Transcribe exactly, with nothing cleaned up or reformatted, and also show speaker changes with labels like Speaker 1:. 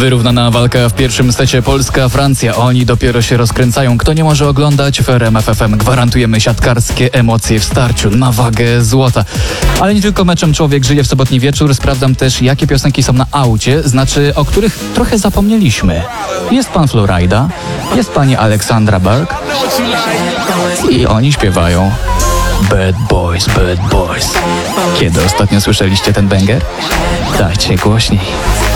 Speaker 1: Wyrównana walka w pierwszym secie Polska-Francja. Oni dopiero się rozkręcają. Kto nie może oglądać? W R M F F M gwarantujemy siatkarskie emocje w starciu na wagę złota. Ale nie tylko meczem człowiek żyje w sobotni wieczór. Sprawdzam też, jakie piosenki są na aucie, znaczy o których trochę zapomnieliśmy. Jest pan Florida, jest pani Aleksandra Berg i oni śpiewają Bad Boys, Bad Boys. Kiedy ostatnio słyszeliście ten banger? Dajcie głośniej.